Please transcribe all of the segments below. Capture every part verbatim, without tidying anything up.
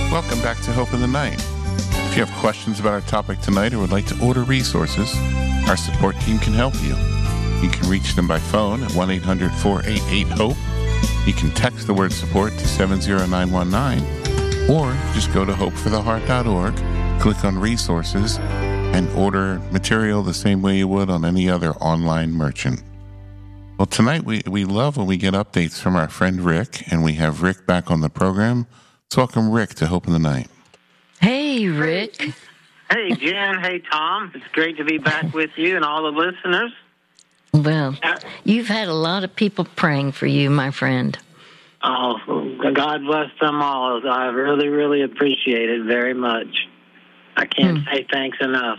Welcome back to Hope in the Night. If you have questions about our topic tonight or would like to order resources, our support team can help you. You can reach them by phone at one eight hundred four eight eight HOPE. You can text the word support to seven zero nine one nine, or just go to hope for the heart dot org, click on resources, and order material the same way you would on any other online merchant. Well, tonight we, we love when we get updates from our friend Rick, and we have Rick back on the program. Let's welcome Rick to Hope in the Night. Hey, Rick. Hey, Jen. Hey, Tom. It's great to be back with you and all the listeners. Well, you've had a lot of people praying for you, my friend. Oh, God bless them all. I really, really appreciate it very much. I can't hmm. say thanks enough.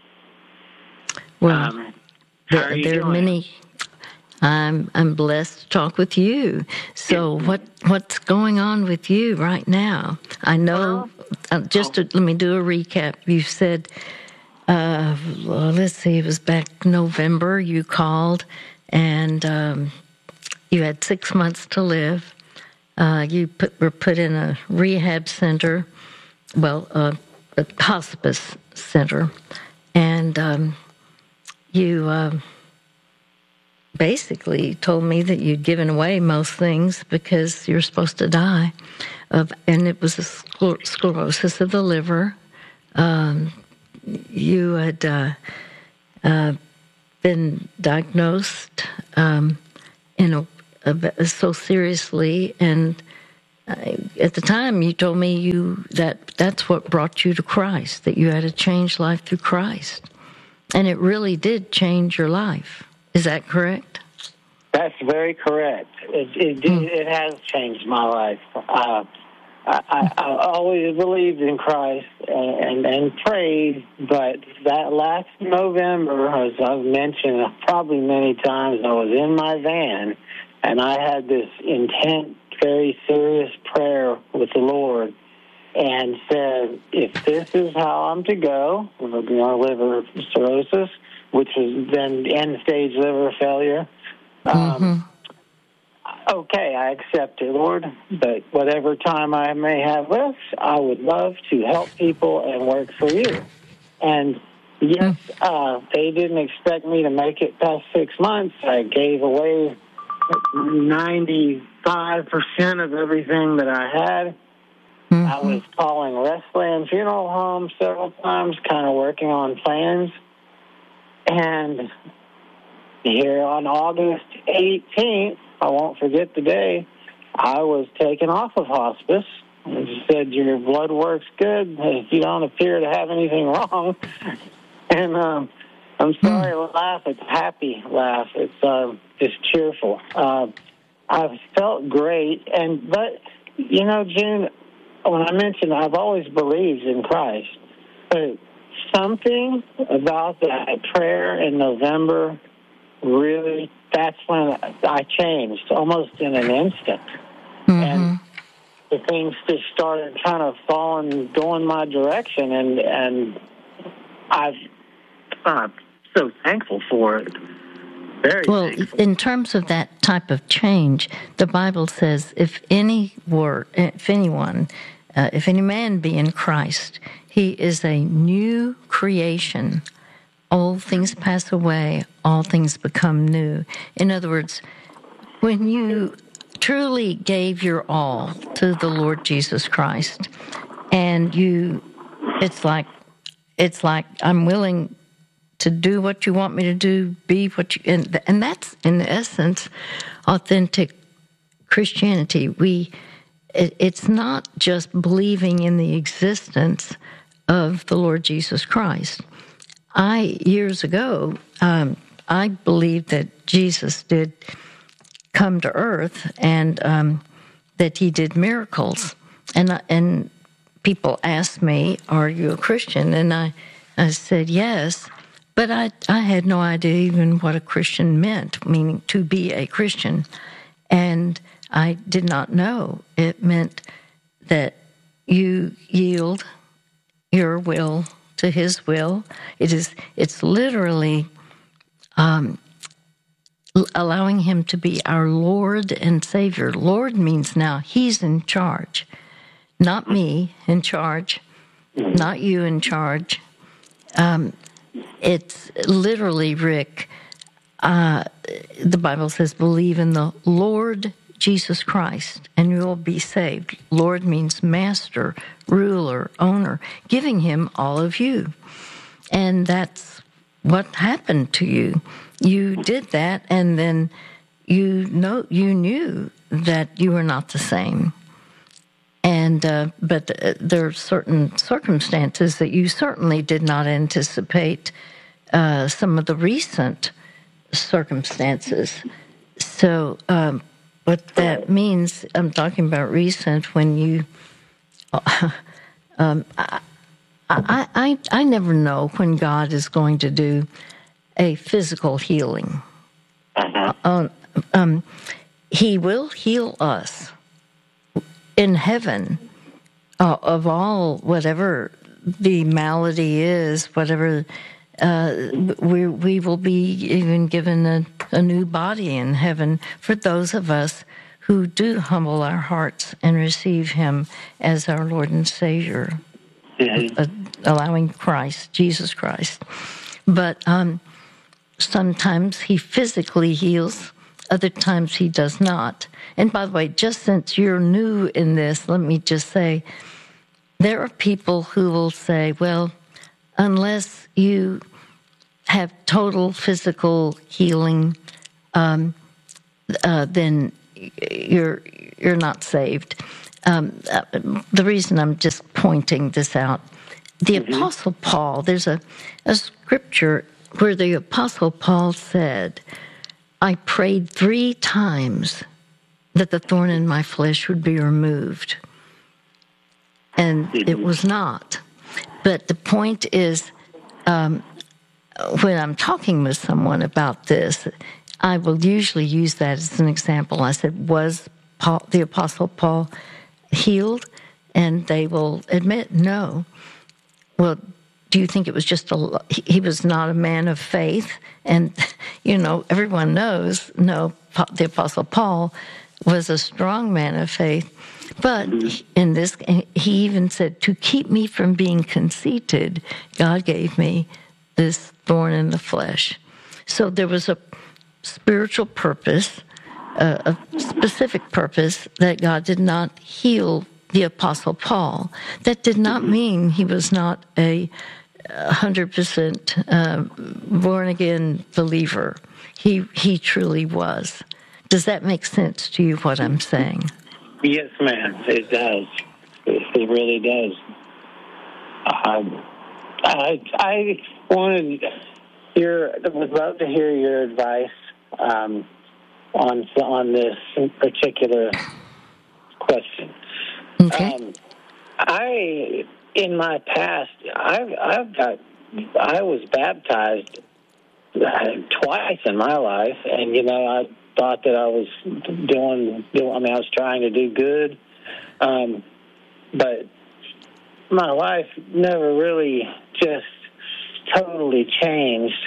Well, um, there, are, there are many. I'm I'm blessed to talk with you. So what what's going on with you right now? I know. Uh, just to, let me do a recap. You said, uh, well, let's see, it was back November. You called, and um, you had six months to live. Uh, you put, were put in a rehab center, well, uh, a hospice center, and um, you. Uh, basically told me that you'd given away most things because you're supposed to die. Of, and it was a scler- sclerosis of the liver. Um, you had uh, uh, been diagnosed um, in a, a, so seriously, and uh, at the time you told me you that that's what brought you to Christ, that you had to change life through Christ. And it really did change your life. Is that correct? That's very correct. It it, mm. it has changed my life. Uh, I, I, I always believed in Christ and, and, and prayed, but that last November, as I've mentioned probably many times, I was in my van, and I had this intense, very serious prayer with the Lord, and said, if this is how I'm to go, you know, liver cirrhosis, which was then end-stage liver failure. Um, mm-hmm. Okay, I accept it, Lord, but whatever time I may have left, I would love to help people and work for you. And yes, uh, they didn't expect me to make it past six months. I gave away ninety-five percent of everything that I had. Mm-hmm. I was calling Westland Funeral Home several times, kind of working on plans. And here on August eighteenth, I won't forget the day, I was taken off of hospice. And she said, your blood work's good. You don't appear to have anything wrong. And um, I'm sorry to laugh. It's a happy laugh. It's uh, just cheerful. Uh, I've felt great. And But, you know, June, when I mentioned I've always believed in Christ, but something about that prayer in November, really, that's when I changed almost in an instant. Mm-hmm. And the things just started kind of falling, going my direction, and and I've, I'm so thankful for it. Very well, thankful. In terms of that type of change, the Bible says, if any word, if anyone, uh, if any man be in Christ, he is a new creation. Old things pass away, all things become new. In other words, when you truly gave your all to the Lord Jesus Christ, and you, it's like, it's like, I'm willing to do what you want me to do, be what you, and, and that's, in essence, authentic Christianity. We, it, it's not just believing in the existence of the Lord Jesus Christ. I, years ago, um, I believed that Jesus did come to earth and um, that he did miracles. And and people asked me, are you a Christian? And I, I said yes, but I, I had no idea even what a Christian meant, meaning to be a Christian. And I did not know. It meant that you yield your will to his will. It is, it's literally um, allowing him to be our Lord and Savior. Lord means now he's in charge. not me in charge, not you in charge. Um, it's literally, Rick, uh, the Bible says, believe in the Lord Jesus Christ, and you will be saved. Lord means master, ruler, owner, giving him all of you. And that's what happened to you. You did that, and then you know you knew that you were not the same. And uh, but uh, there are certain circumstances that you certainly did not anticipate. Uh, some of the recent circumstances. So. Um, What that means, I'm talking about recent, when you, uh, um, I, I, I, I never know when God is going to do a physical healing. Uh-huh. Uh, um, he will heal us in heaven uh, of all, whatever the malady is, whatever. Uh, we we will be even given a, a new body in heaven for those of us who do humble our hearts and receive Him as our Lord and Savior, mm-hmm. uh, allowing Christ, Jesus Christ. But um, sometimes He physically heals, other times He does not. And by the way, just since you're new in this, let me just say, there are people who will say, well, unless you have total physical healing, um, uh, then you're you're not saved. Um, uh, the reason I'm just pointing this out, the mm-hmm. Apostle Paul, there's a, a scripture where the Apostle Paul said, I prayed three times that the thorn in my flesh would be removed. And mm-hmm. it was not. But the point is, um, when I'm talking with someone about this, I will usually use that as an example. I said, was Paul, the Apostle Paul healed? And they will admit, no. Well, do you think it was just a, he was not a man of faith? And, you know, everyone knows, no, the Apostle Paul was a strong man of faith. But in this, he even said, to keep me from being conceited, God gave me this thorn in the flesh. So there was a spiritual purpose, uh, a specific purpose that God did not heal the Apostle Paul. That did not mean he was not a one hundred percent uh, born-again believer. He, he truly was. Does that make sense to you, what I'm saying? Yes, ma'am, it does. It really does. Um, I I wanted your would love to hear your advice um, on on this particular question. Okay. Um, I in my past, I've I've got I was baptized twice in my life, and you know I. thought that I was doing, doing, I mean, I was trying to do good, um, but my life never really just totally changed.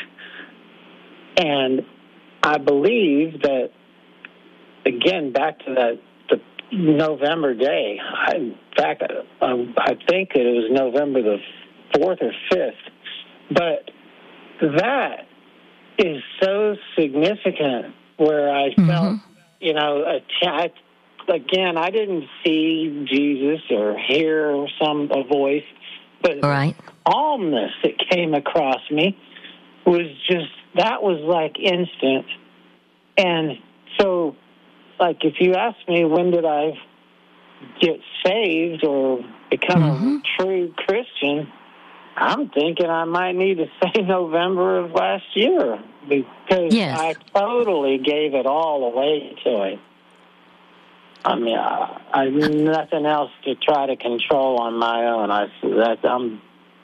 And I believe that, again, back to that the November day, I, in fact, I, I think that it was November the fourth or fifth, but that is so significant. Where I felt, mm-hmm. you know, attacked. Again, I didn't see Jesus or hear some a voice, but right. the calmness that came across me was just, that was like instant. And so, like, if you ask me when did I get saved or become mm-hmm. a true Christian, I'm thinking I might need to say November of last year because yes. I totally gave it all away to it. I mean, I, I nothing else to try to control on my own. I that I'm.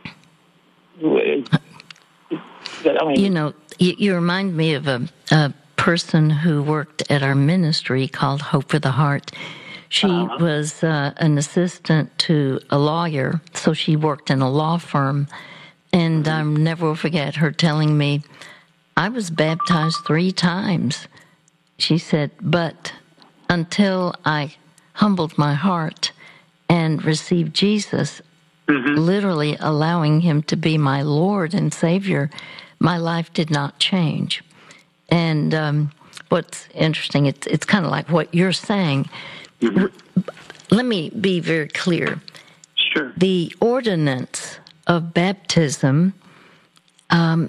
I mean, you know, you, you remind me of a, a person who worked at our ministry called Hope for the Heart. She uh-huh. was uh, an assistant to a lawyer, so she worked in a law firm. And I'll never forget her telling me, I was baptized three times. She said, but until I humbled my heart and received Jesus, mm-hmm. literally allowing him to be my Lord and Savior, my life did not change. And um, what's interesting, it's, it's kind of like what you're saying. Mm-hmm. Let me be very clear. Sure. The ordinance of baptism, um,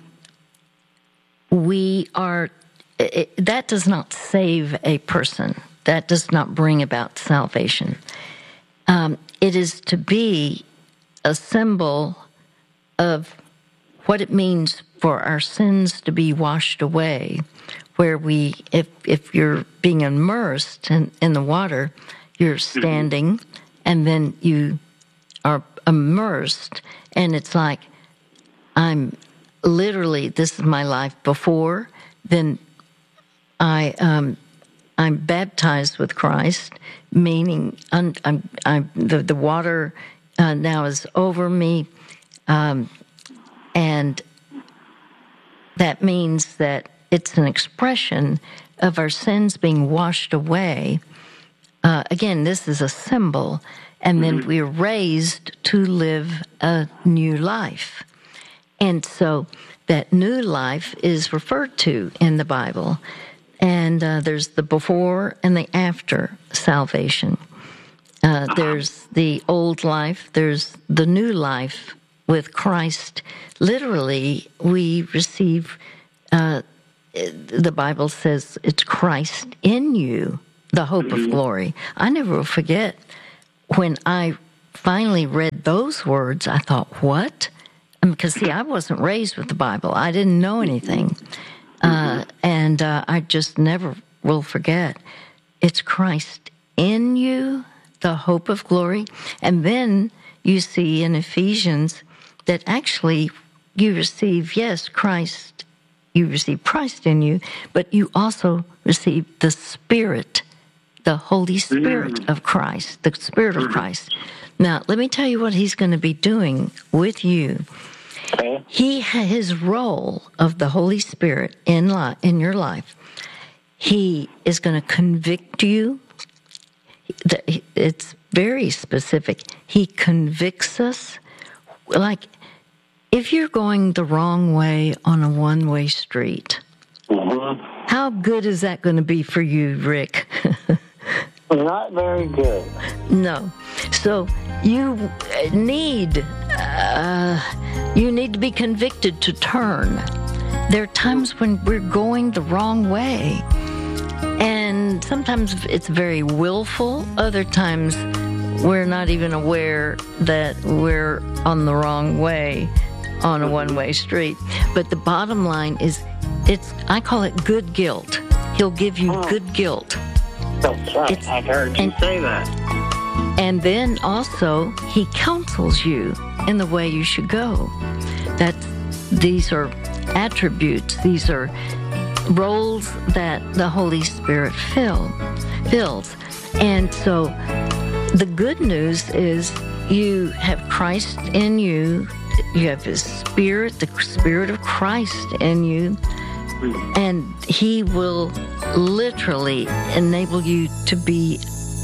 we are, it, that does not save a person. That does not bring about salvation. Um, it is to be a symbol of what it means for our sins to be washed away, where we, if if you're being immersed in, in the water, you're standing, mm-hmm. and then you are immersed, and it's like, I'm literally, this is my life before, then I, um, I'm baptized with Christ, meaning I'm, I'm, I'm, the, the water uh, now is over me, um, and that means that it's an expression of our sins being washed away. Uh, again, this is a symbol, and then we're raised to live a new life. And so that new life is referred to in the Bible. And uh, there's the before and the after salvation. Uh, there's the old life, there's the new life with Christ. Literally, we receive, uh, the Bible says it's Christ in you, the hope of glory. I never will forget when I finally read those words, I thought, what? Because, see, I wasn't raised with the Bible. I didn't know anything. Uh, and uh, I just never will forget. It's Christ in you, the hope of glory. And then you see in Ephesians that actually you receive, yes, Christ, you receive Christ in you, but you also receive the Spirit, the Holy Spirit of Christ, the Spirit of Christ. Now, let me tell you what he's going to be doing with you. Okay. He, his role of the Holy Spirit in li- in your life, he is going to convict you. It's very specific. He convicts us. Like, if you're going the wrong way on a one-way street, mm-hmm. how good is that going to be for you, Rick? Not very good. No. So you need uh, you need to be convicted to turn. There are times when we're going the wrong way, and sometimes it's very willful. Other times we're not even aware that we're on the wrong way on a one-way street. But the bottom line is, it's I call it good guilt. He'll give you oh. good guilt. That's right. It's, I've heard you and, say that. And then also, he counsels you in the way you should go. That these are attributes, these are roles that the Holy Spirit fill, fills. And so the good news is you have Christ in you, you have his Spirit, the Spirit of Christ in you, and he will literally enable you to be.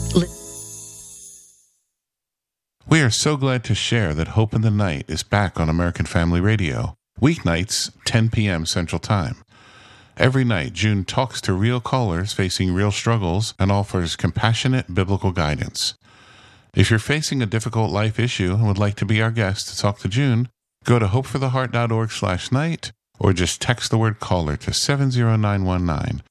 We are so glad to share that Hope in the Night is back on American Family Radio, weeknights, ten p.m. Central Time. Every night, June talks to real callers facing real struggles and offers compassionate biblical guidance. If you're facing a difficult life issue and would like to be our guest to talk to June, go to hopefortheheart.org slash night or just text the word caller to seven zero nine one nine.